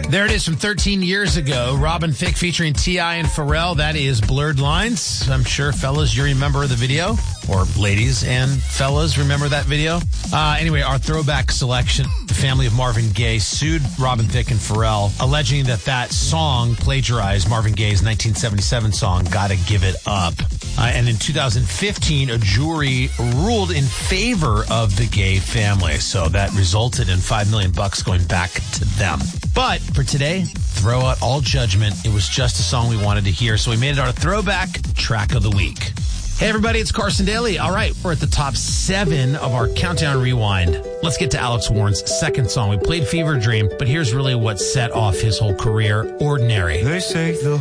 There it is from 13 years ago. Robin Thicke featuring T.I. and Pharrell. That is Blurred Lines. I'm sure, fellas, you remember the video. Or ladies and fellas, remember that video? Anyway, our throwback selection. The family of Marvin Gaye sued Robin Thicke and Pharrell, alleging that song plagiarized Marvin Gaye's 1977 song, Gotta Give It Up. And in 2015, a jury ruled in favor of the Gaye family. So that resulted in $5 million going back to them. But for today, throw out all judgment. It was just a song we wanted to hear. So we made it our throwback track of the week. Hey, everybody, it's Carson Daly. All right, we're at the top 7 of our Countdown Rewind. Let's get to Alex Warren's second song. We played Fever Dream, but here's really what set off his whole career, Ordinary. They say the